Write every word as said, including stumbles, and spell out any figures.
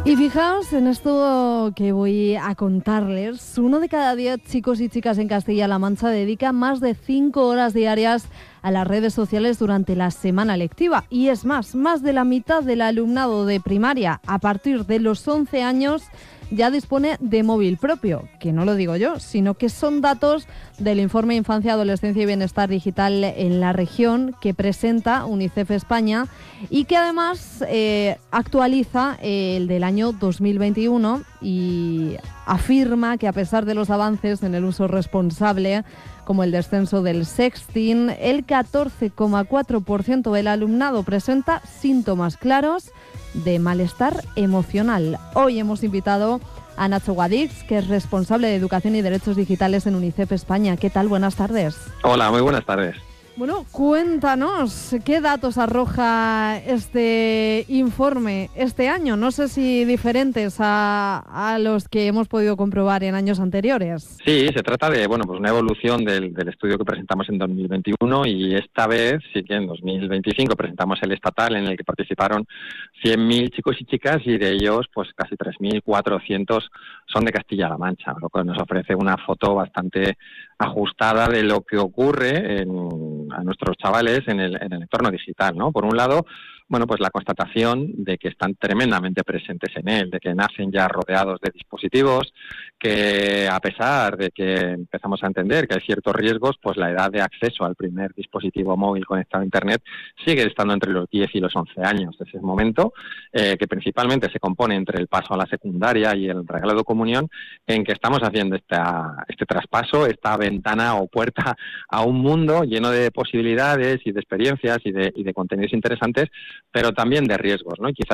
Y fijaos en esto que voy a contarles. Uno de cada diez chicos y chicas en Castilla-La Mancha dedica más de cinco horas diarias a las redes sociales durante la semana lectiva. Y es más, más de la mitad del alumnado de primaria a partir de los once años ya dispone de móvil propio, que no lo digo yo, sino que son datos del informe Infancia, Adolescencia y Bienestar Digital en la región que presenta UNICEF España y que además eh, actualiza eh, el del año dos mil veintiuno y afirma que a pesar de los avances en el uso responsable, como el descenso del sexting, el catorce coma cuatro por ciento del alumnado presenta síntomas claros de malestar emocional. Hoy hemos invitado a Nacho Guadix, que es responsable de Educación y Derechos Digitales en UNICEF España. ¿Qué tal? Buenas tardes. Hola, muy buenas tardes. Bueno, cuéntanos, ¿qué datos arroja este informe este año? No sé si diferentes a, a los que hemos podido comprobar en años anteriores. Sí, se trata de bueno, pues una evolución del, del estudio que presentamos en dos mil veintiuno y esta vez sí que en dos mil veinticinco presentamos el estatal en el que participaron cien mil chicos y chicas y de ellos pues casi tres mil cuatrocientos son de Castilla-La Mancha, lo que nos ofrece una foto bastante ajustada de lo que ocurre en, a nuestros chavales en el, en el entorno digital, ¿no? Por un lado, bueno, pues la constatación de que están tremendamente presentes en él, de que nacen ya rodeados de dispositivos, que a pesar de que empezamos a entender que hay ciertos riesgos, pues la edad de acceso al primer dispositivo móvil conectado a Internet sigue estando entre los diez y los once años. Ese momento, eh, que principalmente se compone entre el paso a la secundaria y el regalo de comunión, en que estamos haciendo esta, este traspaso, esta ventana o puerta a un mundo lleno de posibilidades y de experiencias y de, y de contenidos interesantes, pero también de riesgos, ¿no? Y quizás